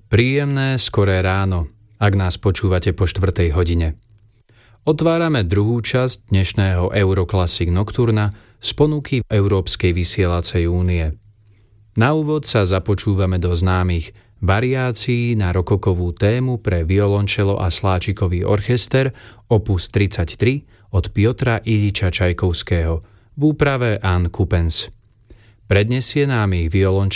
Príjemné skoré ráno, ak nás počúvate po 4. hodine. Otvárame druhú časť dnešného Euroclassic Nocturna z ponuky Európskej vysielacej únie. Na úvod sa započúvame do známych variácií na rokokovú tému pre violončelo a sláčikový orchester opus 33 od Piotra Iliča Čajkovského v úprave Anne Coupens. Predniesie nám ich violončelo